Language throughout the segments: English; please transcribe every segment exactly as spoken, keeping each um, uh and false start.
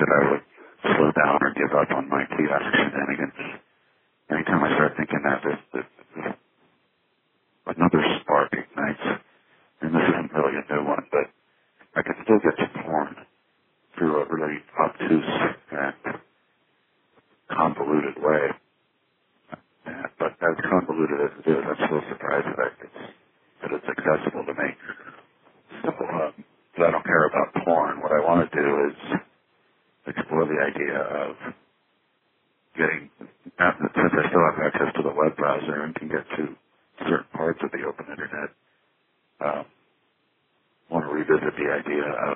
that I would slow down or give up on my kiosk shenanigans. Anytime I start thinking that, this, this, this, another spark ignites, and this isn't really a new one, but I can still get to porn through a really obtuse and convoluted way. Yeah, but as convoluted as it is, I'm still surprised that it's, that it's accessible to me. So, um, but I don't care about porn. What I want to do is explore the idea of getting, since I still have access to the web browser and can get to certain parts of the open internet, um, want to revisit the idea of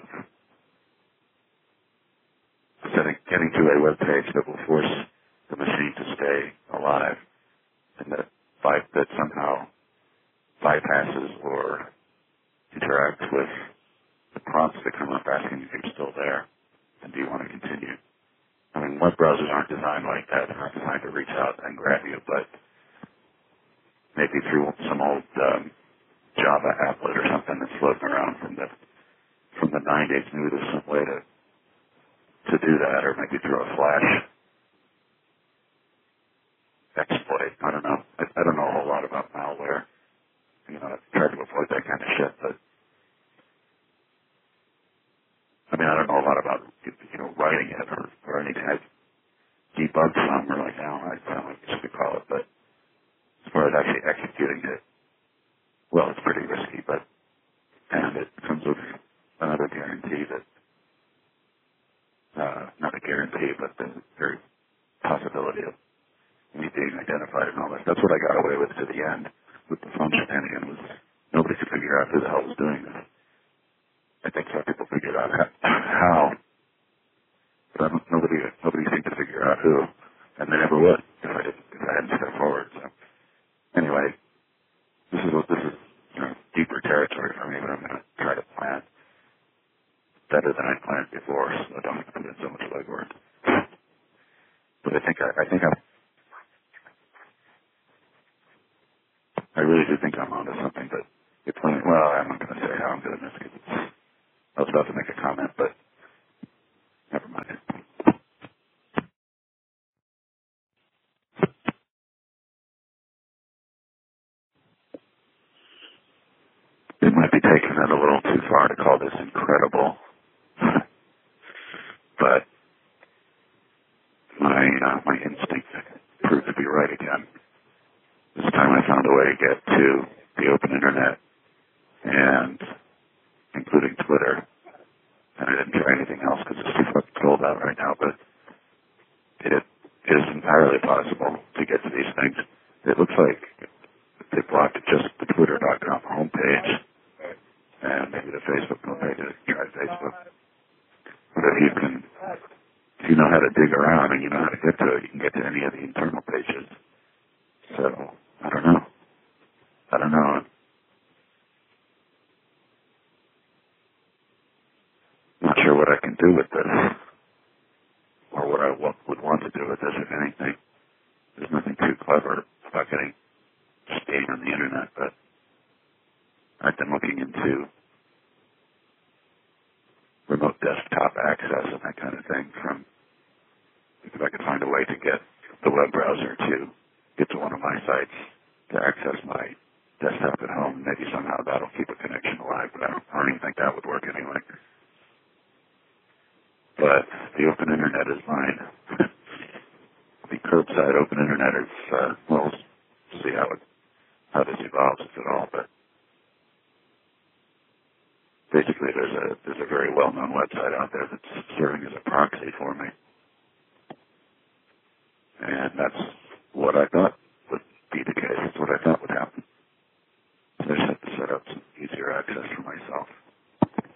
setting, getting to a web page that will force the machine to stay alive, and that, by, that somehow bypasses or interacts with the prompts that come up asking if you're still there and do you want to continue. I mean, web browsers aren't designed like that. They're not designed to reach out and grab you, but maybe through some old um, Java applet or something that's floating around from the from the nineties, maybe there's some way to to do that, or maybe through a Flash exploit. I don't know. I, I don't know a whole lot about malware. You know, I've tried to avoid that kind of shit, but I mean, I don't know a lot about, you know, writing it or, or anything. I've debugged some, or like, I don't know, I don't know what you should call it, but as far as actually executing it, well, it's pretty risky, but, and it comes with another guarantee that, uh, not a guarantee, but the very possibility of me being identified and all that. That's what I got away with to the end with the phone shenanigan, was nobody could figure out who the hell was doing this. I think some people figured out how, but nobody nobody seemed to figure out who, and they never would if I didn't if I hadn't stepped forward. So anyway, this is this is you know deeper territory for me, but I'm going to try to plan better than I planned before, so I don't have to put in so much legwork. But I think I, I think I'm I really do think I'm onto something. But it's funny. Well, I'm not going to say how I'm doing this because it's. I was about to make a comment, but never mind. It might be taking it a little too far to call this incredible, but my uh, my instinct proved to be right again. This time I found a way to get to the open internet, and including Twitter, and I didn't try anything else because it's too fucking cold out right now, but it is entirely possible to get to these things. It looks like they blocked just the twitter dot com homepage, and maybe the Facebook homepage. I didn't try Facebook. But if you can, if you know how to dig around and you know how to get to it, you can get to any of the internal pages. So, I don't know. I don't know. I'm not sure what I can do with this, or what I w- would want to do with this, if anything. There's nothing too clever about getting staying on the internet, but I've been looking into remote desktop access and that kind of thing from, if I could find a way to get the web browser to get to one of my sites to access my desktop at home. Maybe somehow that'll keep a connection alive, but I don't, I don't even think that would work anyway. But the open internet is mine. The curbside open internet is, uh, well, we'll see how it, how this evolves, if at all, but basically there's a, there's a very well-known website out there that's serving as a proxy for me. And that's what I thought